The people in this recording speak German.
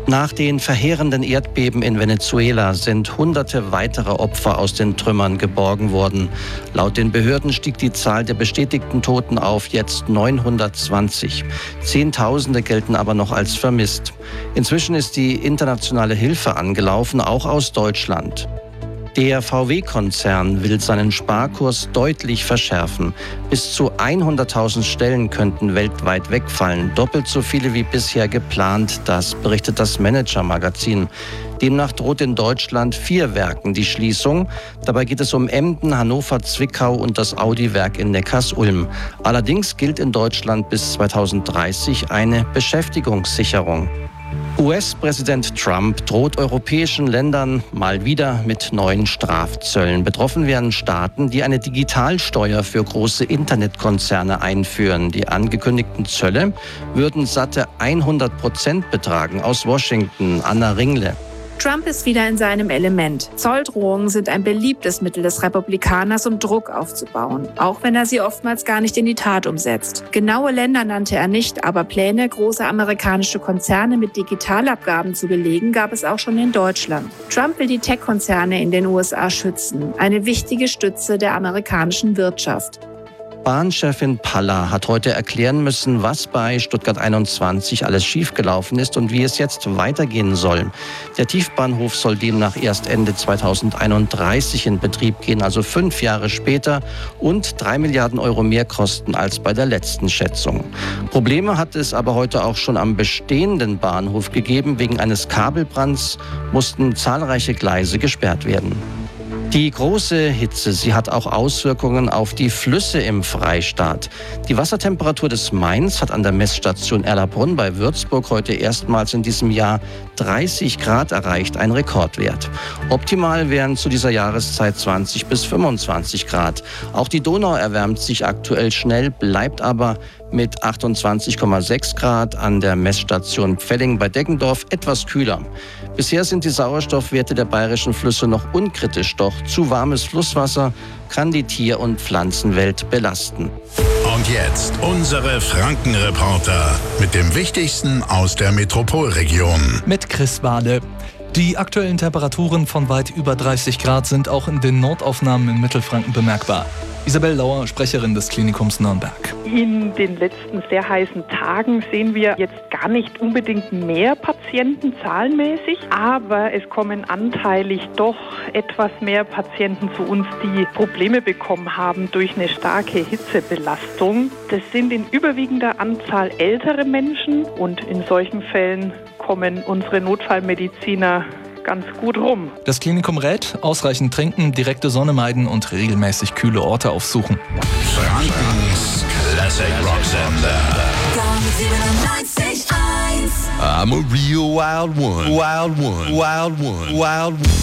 Nach den verheerenden Erdbeben in Venezuela sind hunderte weitere Opfer aus den Trümmern geborgen worden. Laut den Behörden stieg die Zahl der bestätigten Toten auf jetzt 920. Zehntausende gelten aber noch als vermisst. Inzwischen ist die internationale Hilfe angelaufen, auch aus Deutschland. Der VW-Konzern will seinen Sparkurs deutlich verschärfen. Bis zu 100.000 Stellen könnten weltweit wegfallen, doppelt so viele wie bisher geplant, das berichtet das Manager-Magazin. Demnach droht in Deutschland 4 Werken die Schließung. Dabei geht es um Emden, Hannover, Zwickau und das Audi-Werk in Neckarsulm. Allerdings gilt in Deutschland bis 2030 eine Beschäftigungssicherung. US-Präsident Trump droht europäischen Ländern mal wieder mit neuen Strafzöllen. Betroffen wären Staaten, die eine Digitalsteuer für große Internetkonzerne einführen. Die angekündigten Zölle würden satte 100% betragen. Aus Washington, Anna Ringle. Trump ist wieder in seinem Element. Zolldrohungen sind ein beliebtes Mittel des Republikaners, um Druck aufzubauen, auch wenn er sie oftmals gar nicht in die Tat umsetzt. Genaue Länder nannte er nicht, aber Pläne, große amerikanische Konzerne mit Digitalabgaben zu belegen, gab es auch schon in Deutschland. Trump will die Tech-Konzerne in den USA schützen, eine wichtige Stütze der amerikanischen Wirtschaft. Bahnchefin Palla hat heute erklären müssen, was bei Stuttgart 21 alles schiefgelaufen ist und wie es jetzt weitergehen soll. Der Tiefbahnhof soll demnach erst Ende 2031 in Betrieb gehen, also 5 Jahre später, und 3 Milliarden Euro mehr kosten als bei der letzten Schätzung. Probleme hat es aber heute auch schon am bestehenden Bahnhof gegeben. Wegen eines Kabelbrands mussten zahlreiche Gleise gesperrt werden. Die große Hitze, sie hat auch Auswirkungen auf die Flüsse im Freistaat. Die Wassertemperatur des Mains hat an der Messstation Erlabrunn bei Würzburg heute erstmals in diesem Jahr 30 Grad erreicht, ein Rekordwert. Optimal wären zu dieser Jahreszeit 20 bis 25 Grad. Auch die Donau erwärmt sich aktuell schnell, bleibt aber mit 28,6 Grad an der Messstation Pfelling bei Deggendorf etwas kühler. Bisher sind die Sauerstoffwerte der bayerischen Flüsse noch unkritisch, doch zu warmes Flusswasser kann die Tier- und Pflanzenwelt belasten. Und jetzt unsere Frankenreporter mit dem Wichtigsten aus der Metropolregion. Mit Chris Bade. Die aktuellen Temperaturen von weit über 30 Grad sind auch in den Notaufnahmen in Mittelfranken bemerkbar. Isabel Lauer, Sprecherin des Klinikums Nürnberg. In den letzten sehr heißen Tagen sehen wir jetzt gar nicht unbedingt mehr Patienten zahlenmäßig, aber es kommen anteilig doch etwas mehr Patienten zu uns, die Probleme bekommen haben durch eine starke Hitzebelastung. Das sind in überwiegender Anzahl ältere Menschen und in solchen Fällen kommen unsere Notfallmediziner ganz gut rum. Das Klinikum rät, ausreichend trinken, direkte Sonne meiden und regelmäßig kühle Orte aufsuchen. Frankens Classic Rocksender. I'm a real wild one. Wild one. Wild one. Wild one.